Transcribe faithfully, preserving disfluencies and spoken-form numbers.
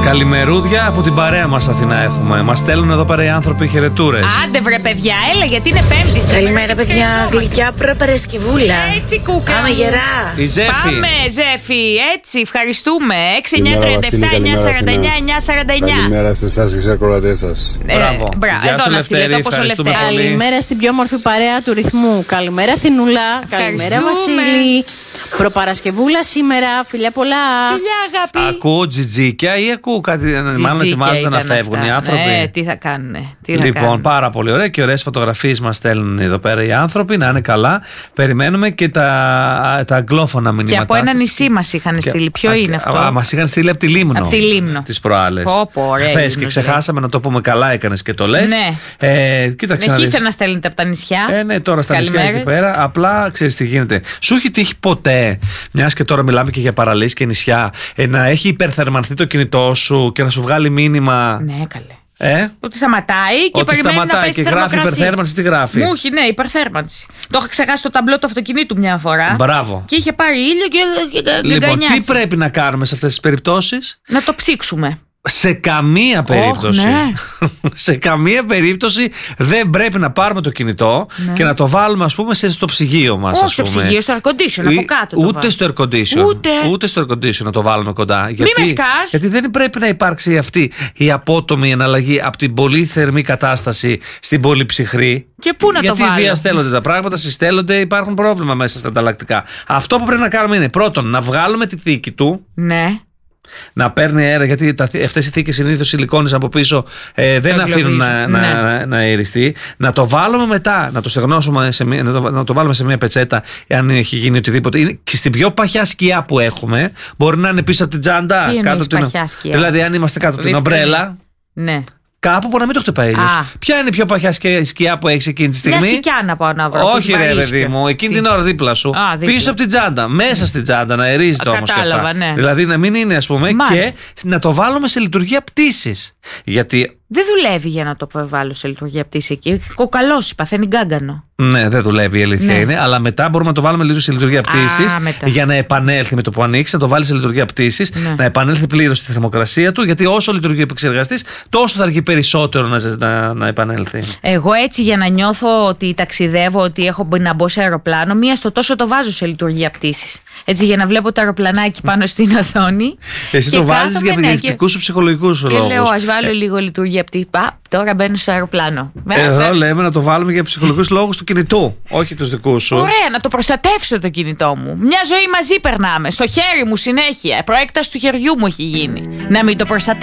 Καλημερούδια από την παρέα μας Αθηνά έχουμε. Μας στέλνουν εδώ πέρα οι άνθρωποι χαιρετούρες. Άντε βρε παιδιά, έλα γιατί είναι Πέμπτη σήμερα. Καλημέρα παιδιά, γλυκιά προπαρασκευούλα. Έτσι κούκα. Πάμε γερά. Η Ζέφη. Πάμε Ζέφη, έτσι ευχαριστούμε. έξι εννιά τριάντα επτά εννιά σαράντα εννιά εννιά σαράντα εννιά. Καλημέρα σε εσάς και σε ακροατές σας. Μπράβο. Εδώ να στείλετε όπως ο Λευτέρης. Καλημέρα στην πιο όμορφη παρέα του ρυθμού. Καλημέρα Θηνούλα. Καλημέρα Βασίλη. Προπαρασκευούλα σήμερα, φιλιά πολλά. Φιλιά αγάπη. Ακούω τζιτζίκια ή ακούω κάτι. Μάλλον ετοιμάζονται να φεύγουν αυτά. οι άνθρωποι. Ναι, τι θα κάνουνε. Τι θα Λοιπόν, κάνουν. πάρα πολύ ωραία και ωραίες φωτογραφίες μας στέλνουν εδώ πέρα οι άνθρωποι. Να είναι καλά. Περιμένουμε και τα, τα αγγλόφωνα μηνύματά. Και από ένα σας. νησί μας είχαν Και... στείλει. Ποιο α, είναι α, αυτό? Α, μας είχαν στείλει από τη Λίμνο. Από τη Λίμνο. Τις προάλλες. Χθες και ξεχάσαμε να το πούμε, καλά έκανες και το λες. Ναι. Ε, κοίταξε, συνεχίστε να, να στέλνετε από τα νησιά. Ε, ναι, τώρα στα νησιά εκεί πέρα. Απλά ξέρεις τι γίνεται. Σου έχει τύχει ποτέ, μιας και τώρα μιλάμε και για παραλίες και νησιά, ε, να έχει υπερθερμανθεί το κινητό σου και να σου βγάλει μήνυμα. Ναι, καλέ. Ε? Ότι σταματάει και Ότι περιμένει σταματάει να πέσει και γράφει θερμοκρασία. υπερθέρμανση, τι γράφει? Μου έχει, ναι, υπερθέρμανση. Το είχα ξεχάσει το ταμπλό του αυτοκινήτου μια φορά. Μπράβο. Και είχε πάρει ήλιο και, και, και Λοιπόν, γκανιάσει. τι πρέπει να κάνουμε σε αυτές τις περιπτώσεις? Να το ψήξουμε. Σε καμία περίπτωση. ναι. Σε καμία περίπτωση δεν πρέπει να πάρουμε το κινητό Ναι. και να το βάλουμε, ας πούμε, σε, στο ψυγείο μας. Όχι ας στο πούμε. ψυγείο, στο air condition, από κάτω. το Ούτε βάλω. στο air condition. Ούτε. Ούτε στο air condition να το βάλουμε κοντά. Γιατί, με σκάς. γιατί δεν πρέπει να υπάρξει αυτή η απότομη εναλλαγή από την πολύ θερμή κατάσταση στην πολύ ψυχρή. Και πού να γιατί το βάλω? Γιατί διαστέλλονται τα πράγματα, συστέλλονται, υπάρχουν πρόβλημα μέσα στα ανταλλακτικά. Αυτό που πρέπει να κάνουμε είναι πρώτον να βγάλουμε τη θήκη του. Ναι. Να παίρνει αέρα, γιατί αυτές οι θήκες συνήθως σιλικόνης από πίσω ε, δεν αφήνουν να, ναι. να, να, να αεριστεί. Να το βάλουμε μετά, να το στεγνώσουμε, σε μια, να, το, να το βάλουμε σε μια πετσέτα, αν έχει γίνει οτιδήποτε. Είναι και στην πιο παχιά σκιά που έχουμε, μπορεί να είναι πίσω από την τσάντα. Τι κάτω εννοείς από την, παχιά σκιά? Δηλαδή, αν είμαστε κάτω από την Δίχτυα. ομπρέλα. Ναι. Κάπου που να μην το χτυπάει ήλιος. Α. Ποια είναι η πιο παχιά σκιά που έχει εκείνη τη στιγμή? Μια σικιά να πάω να βρω. Όχι, ρε παιδί μου, εκείνη την ώρα δίπλα σου. Α, δίπλα. Πίσω από την τσάντα. Μέσα στην τσάντα να αερίζεται όμως. Κατάλαβα, ναι. Δηλαδή να μην είναι, ας πούμε, Μάλιστα. και να το βάλουμε σε λειτουργία πτήσης. Γιατί. Δεν δουλεύει για να το βάλω σε λειτουργία πτήση εκεί. Κοκαλώσει, παθαίνει γκάγκανο. Ναι, δεν δουλεύει, η αλήθεια Ναι. είναι. Αλλά μετά μπορούμε να το βάλουμε λίγο σε λειτουργία πτήσης μετά. για να επανέλθει με το που ανοίξει, να το βάλει σε λειτουργία πτήσης, Ναι. να επανέλθει πλήρως στη θερμοκρασία του. Γιατί όσο λειτουργεί ο επεξεργαστής, τόσο θα αργεί περισσότερο να, ζε- να, να επανέλθει. Εγώ έτσι για να νιώθω ότι ταξιδεύω, ότι έχω να μπω σε αεροπλάνο, μία στο τόσο το βάζω σε λειτουργία πτήσης. Έτσι για να βλέπω το αεροπλανάκι πάνω στην οθόνη. Εσύ Και το βάζεις κάθομαι, για ναι, διαισθητικούς σου ψυχολογικούς Και λόγους. λέω, ας βάλω λίγο λειτουργία πτήση. Πα, τώρα μπαίνω στο αεροπλάνο. Εδώ λέμε να το βάλουμε για ψυχολογικούς λόγους του κινητού, όχι τους δικούς σου. Ωραία, να το προστατεύσω το κινητό μου. Μια ζωή μαζί περνάμε. Στο χέρι μου συνέχεια. Προέκταση του χεριού μου έχει γίνει. Να μην το προστατεύσω.